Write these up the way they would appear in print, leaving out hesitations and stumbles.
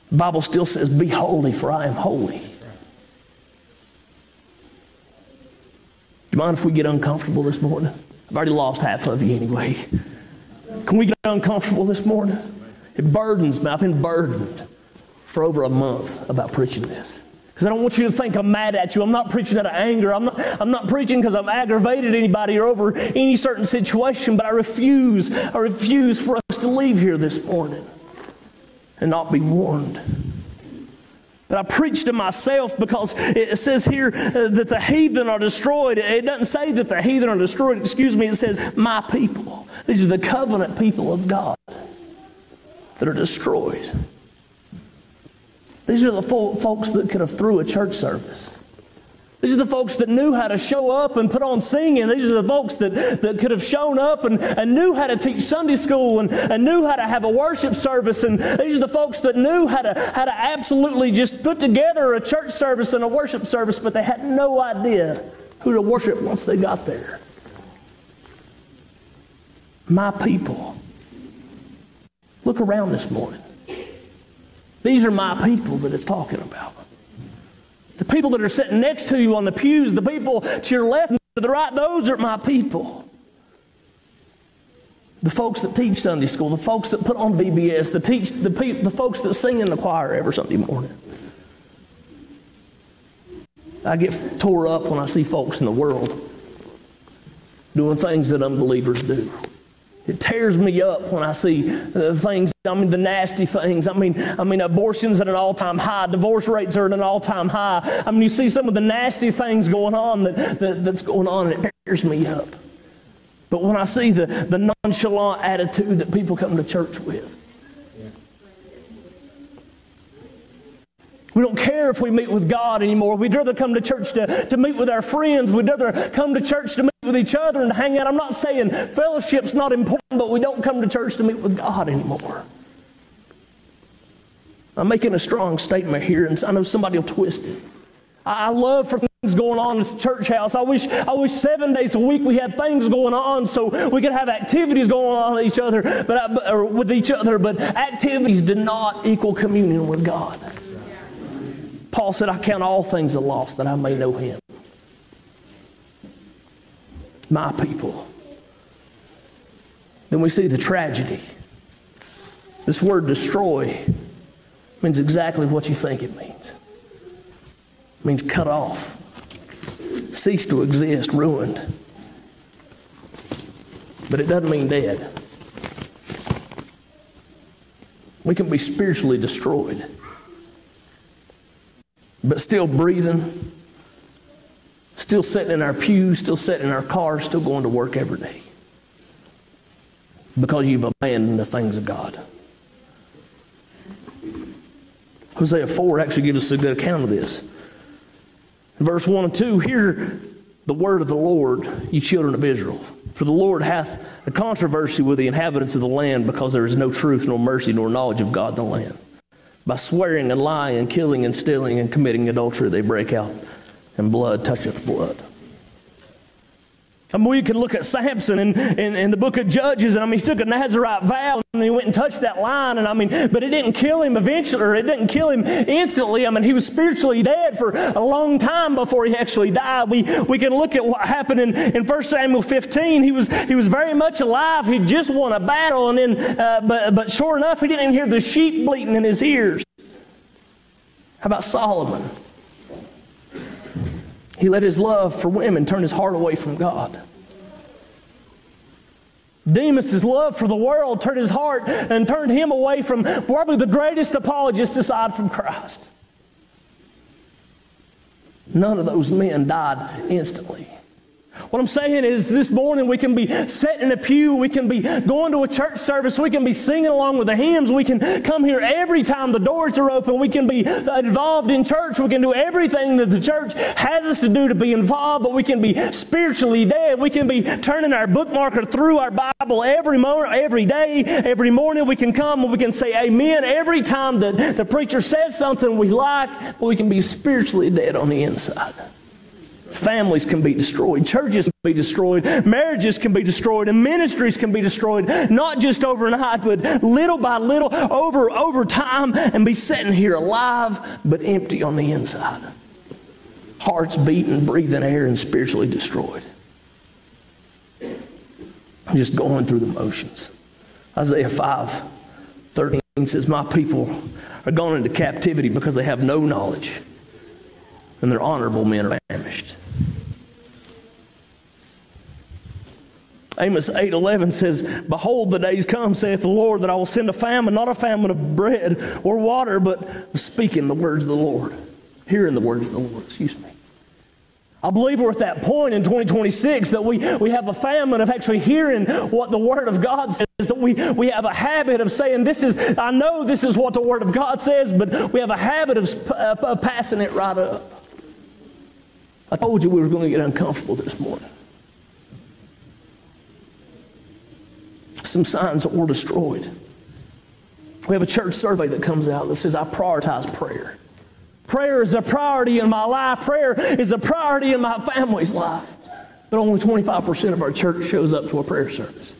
The Bible still says, be holy, for I am holy. Do you mind if we get uncomfortable this morning? I've already lost half of you anyway. Can we get uncomfortable this morning? It burdens me. I've been burdened for over a month about preaching this. Because I don't want you to think I'm mad at you. I'm not preaching out of anger. I'm not preaching because I've aggravated anybody or over any certain situation, but I refuse for us to leave here this morning and not be warned. But I preach to myself because it says here that the heathen are destroyed. It doesn't say that the heathen are destroyed. It says my people. These are the covenant people of God that are destroyed. These are the folks that could have threw a church service. These are the folks that knew how to show up and put on singing. These are the folks that could have shown up and knew how to teach Sunday school and knew how to have a worship service. And these are the folks that knew how to absolutely just put together a church service and a worship service, but they had no idea who to worship once they got there. My people. Look around this morning. These are my people that it's talking about. The people that are sitting next to you on the pews, the people to your left and to the right, those are my people. The folks that teach Sunday school, the folks that put on VBS, the folks that sing in the choir every Sunday morning. I get tore up when I see folks in the world doing things that unbelievers do. It tears me up when I see things, the nasty things. Abortion's at an all-time high. Divorce rates are at an all-time high. You see some of the nasty things going on that's going on, and it tears me up. But when I see the nonchalant attitude that people come to church with, we don't care if we meet with God anymore. We'd rather come to church to meet with our friends. We'd rather come to church to meet with each other and to hang out. I'm not saying fellowship's not important, but we don't come to church to meet with God anymore. I'm making a strong statement here, and I know somebody will twist it. I love for things going on at the church house. I wish 7 days a week we had things going on so we could have activities going on with each other, but activities do not equal communion with God. Paul said, I count all things a loss that I may know Him. My people. Then we see the tragedy. This word destroy means exactly what you think it means. It means cut off, cease to exist, ruined. But it doesn't mean dead. We can be spiritually destroyed, but still breathing, still sitting in our pews, still sitting in our cars, still going to work every day. Because you've abandoned the things of God. Hosea 4 actually gives us a good account of this. In verse 1 and 2, hear the word of the Lord, ye children of Israel. For the Lord hath a controversy with the inhabitants of the land, because there is no truth, nor mercy, nor knowledge of God in the land. By swearing and lying and killing and stealing and committing adultery, they break out, and blood toucheth blood. We can look at Samson in the book of Judges, and he took a Nazirite vow, and he went and touched that line, but it didn't kill him eventually, or it didn't kill him instantly. He was spiritually dead for a long time before he actually died. We can look at what happened in 1 Samuel 15. He was very much alive. He just won a battle, and then but sure enough, he didn't even hear the sheep bleating in his ears. How about Solomon? He let his love for women turn his heart away from God. Demas' love for the world turned his heart and turned him away from probably the greatest apologist aside from Christ. None of those men died instantly. What I'm saying is this morning we can be sitting in a pew, we can be going to a church service, we can be singing along with the hymns, we can come here every time the doors are open, we can be involved in church, we can do everything that the church has us to do to be involved, but we can be spiritually dead. We can be turning our bookmarker through our Bible every day, every morning. We can come and we can say amen every time that the preacher says something we like, but we can be spiritually dead on the inside. Families can be destroyed. Churches can be destroyed. Marriages can be destroyed. And ministries can be destroyed. Not just overnight, but little by little, over time, and be sitting here alive, but empty on the inside. Hearts beating, breathing air, and spiritually destroyed. Just going through the motions. Isaiah 5:13 says, my people are gone into captivity because they have no knowledge, and their honorable men are famished. Amos 8:11 says, behold, the days come, saith the Lord, that I will send a famine, not a famine of bread or water, but speaking the words of the Lord. Hearing the words of the Lord, excuse me. I believe we're at that point in 2026 that we have a famine of actually hearing what the Word of God says, that we have a habit of saying, I know this is what the Word of God says, but we have a habit of passing it right up. I told you we were going to get uncomfortable this morning. Some signs that were destroyed. We have a church survey that comes out that says, I prioritize prayer. Prayer is a priority in my life. Prayer is a priority in my family's life. But only 25% of our church shows up to a prayer service.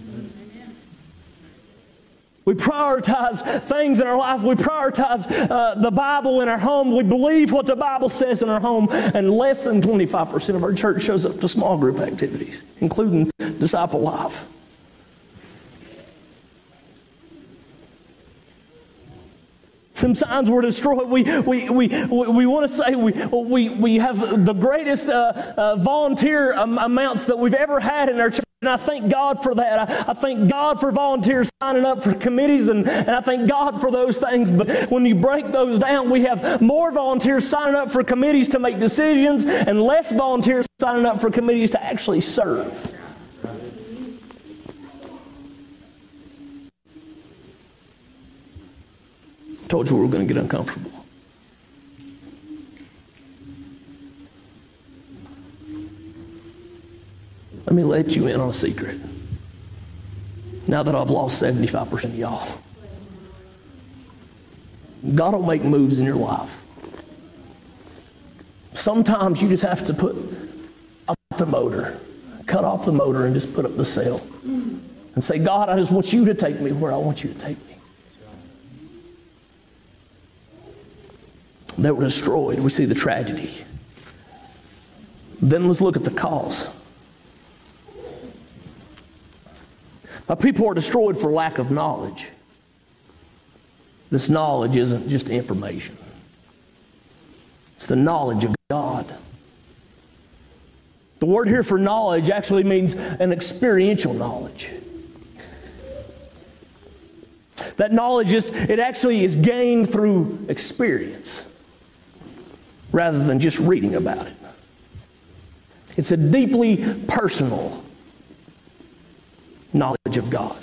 We prioritize things in our life. We prioritize the Bible in our home. We believe what the Bible says in our home. And less than 25% of our church shows up to small group activities, including Disciple Life. Some signs were destroyed. We want to say we have the greatest volunteer amounts that we've ever had in our church. And I thank God for that. I thank God for volunteers signing up for committees, and I thank God for those things. But when you break those down, we have more volunteers signing up for committees to make decisions and less volunteers signing up for committees to actually serve. I told you we were going to get uncomfortable. Let me let you in on a secret. Now that I've lost 75% of y'all, God will make moves in your life. Sometimes you just have to put out the motor, cut off the motor, and just put up the sail and say, God, I just want you to take me where I want you to take me. They were destroyed. We see the tragedy. Then let's look at the cause. My people are destroyed for lack of knowledge. This knowledge isn't just information. It's the knowledge of God. The word here for knowledge actually means an experiential knowledge. That knowledge it actually is gained through experience rather than just reading about it. It's a deeply personal knowledge of God.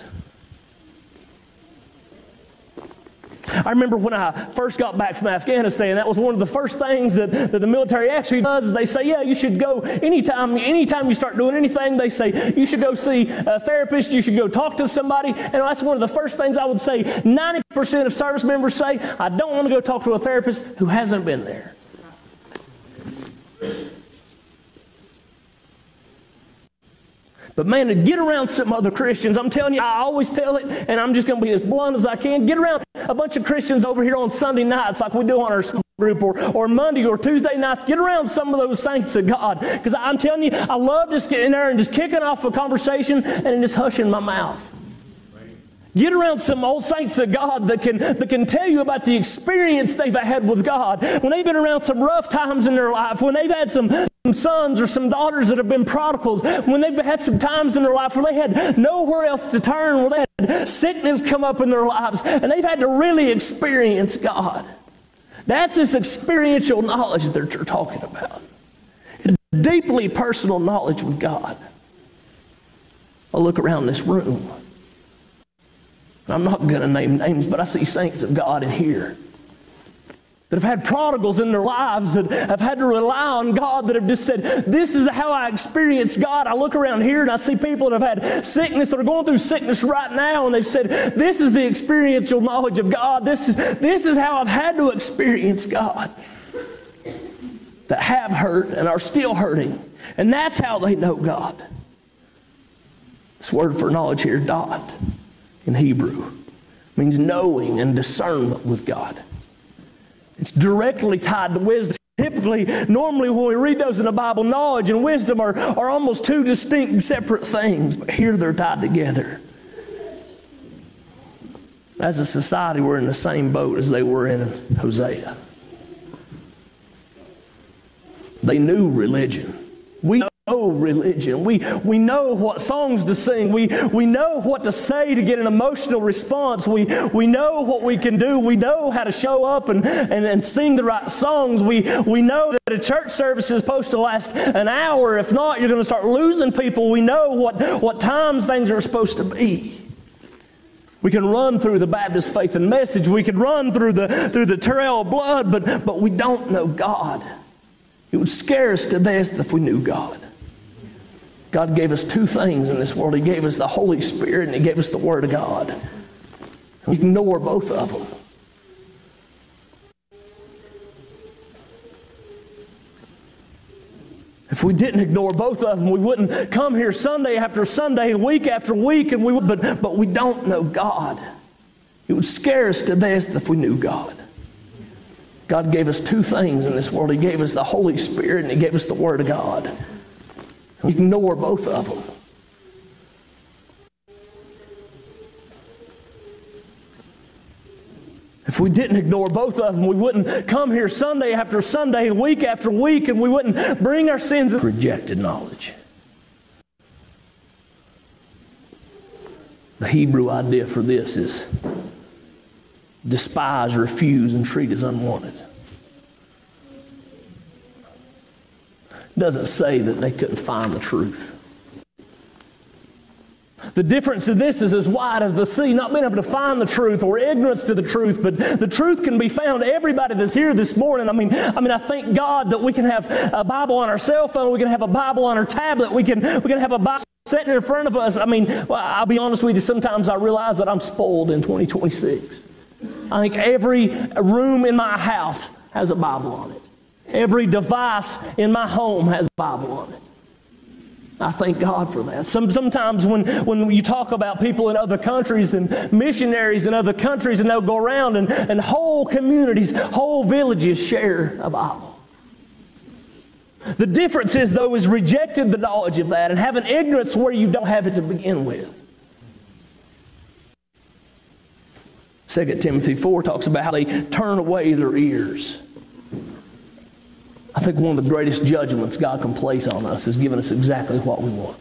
I remember when I first got back from Afghanistan, that was one of the first things that the military actually does. They say, yeah, you should go anytime you start doing anything, they say, you should go see a therapist, you should go talk to somebody. And that's one of the first things I would say. 90% of service members say, I don't want to go talk to a therapist who hasn't been there. But man, to get around some other Christians, I'm telling you, I always tell it, and I'm just going to be as blunt as I can. Get around a bunch of Christians over here on Sunday nights like we do on our small group, or Monday or Tuesday nights. Get around some of those saints of God. Because I'm telling you, I love just getting there and just kicking off a conversation and just hushing my mouth. Get around some old saints of God that can tell you about the experience they've had with God. When they've been around some rough times in their life, when they've had some sons or some daughters that have been prodigals, when they've had some times in their life where they had nowhere else to turn, where they had sickness come up in their lives, and they've had to really experience God. That's this experiential knowledge that they're talking about. It's deeply personal knowledge with God. I look around this room. I'm not going to name names, but I see saints of God in here that have had prodigals in their lives, that have had to rely on God, that have just said, this is how I experience God. I look around here and I see people that have had sickness, that are going through sickness right now, and they've said, this is the experiential knowledge of God. This is how I've had to experience God. that have hurt and are still hurting. And that's how they know God. This word for knowledge here, dot, in Hebrew, means knowing and discernment with God. It's directly tied to wisdom. Typically, normally when we read those in the Bible, knowledge and wisdom are almost two distinct, separate things. But here they're tied together. As a society, we're in the same boat as they were in Hosea. They knew religion. We know religion. We know what songs to sing. We know what to say to get an emotional response. We know what we can do. We know how to show up and sing the right songs. We know that a church service is supposed to last an hour. If not, you're going to start losing people. We know what times things are supposed to be. We can run through the Baptist Faith and Message. We can run through the trail of blood, but we don't know God. It would scare us to death if we knew God. God gave us two things in this world. He gave us the Holy Spirit and He gave us the Word of God. We ignore both of them. If we didn't ignore both of them, we wouldn't come here Sunday after Sunday, week after week, but we don't know God. It would scare us to death if we knew God. God gave us two things in this world. He gave us the Holy Spirit and He gave us the Word of God. We ignore both of them. If we didn't ignore both of them, we wouldn't come here Sunday after Sunday, week after week, and we wouldn't bring our sins and rejected knowledge. The Hebrew idea for this is despise, refuse, and treat as unwanted. It doesn't say that they couldn't find the truth. The difference in this is as wide as the sea, not being able to find the truth or ignorance to the truth, but the truth can be found. Everybody that's here this morning, I mean, I thank God that we can have a Bible on our cell phone, we can have a Bible on our tablet, we can have a Bible sitting in front of us. I'll be honest with you, sometimes I realize that I'm spoiled in 2026. I think every room in my house has a Bible on it. Every device in my home has a Bible on it. I thank God for that. Sometimes when you talk about people in other countries and missionaries in other countries, and they'll go around and whole communities, whole villages share a Bible. The difference is, though, is rejecting the knowledge of that and having ignorance where you don't have it to begin with. 2 Timothy 4 talks about how they turn away their ears. I think one of the greatest judgments God can place on us is giving us exactly what we want.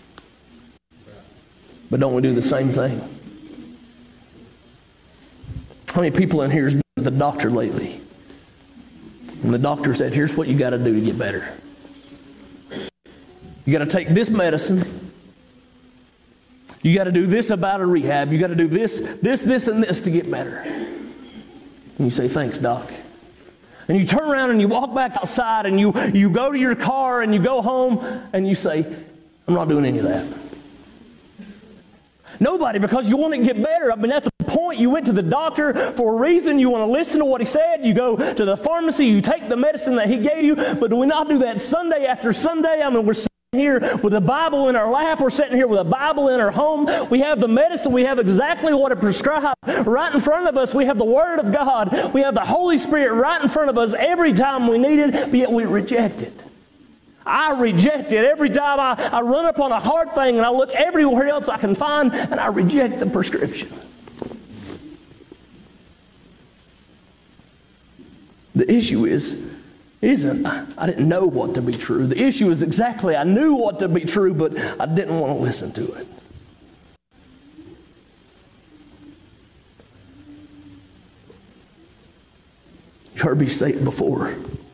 But don't we do the same thing? How many people in here has been to the doctor lately? And the doctor said, here's what you got to do to get better. You got to take this medicine. You got to do this about a rehab. You got to do this, and this to get better. And you say, thanks, doc. And you turn around and you walk back outside and you go to your car and you go home and you say, I'm not doing any of that. Nobody, because you want to get better. That's the point. You went to the doctor for a reason. You want to listen to what he said. You go to the pharmacy. You take the medicine that he gave you. But do we not do that Sunday after Sunday? We're sitting here with a Bible in our lap. We're sitting here with a Bible in our home. We have the medicine. We have exactly what it prescribed right in front of us. We have the Word of God. We have the Holy Spirit right in front of us every time we need it, but yet we reject it. I reject it. Every time I run up on a hard thing and I look everywhere else I can find, and I reject the prescription. The issue isn't I didn't know what to be true. The issue is exactly I knew what to be true, but I didn't want to listen to it. You've heard me say it before.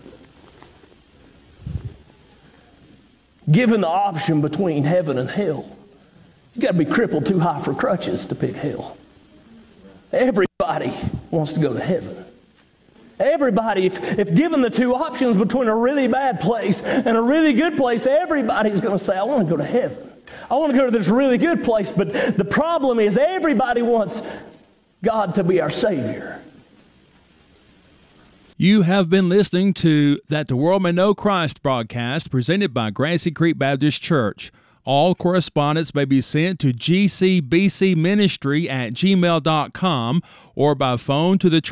Given the option between heaven and hell, you got to be crippled too high for crutches to pick hell. Everybody wants to go to heaven. Everybody, if given the two options between a really bad place and a really good place, everybody's going to say, I want to go to heaven. I want to go to this really good place. But the problem is everybody wants God to be our Savior. You have been listening to That the World May Know Christ broadcast presented by Grassy Creek Baptist Church. All correspondence may be sent to gcbcministry@gmail.com or by phone to the church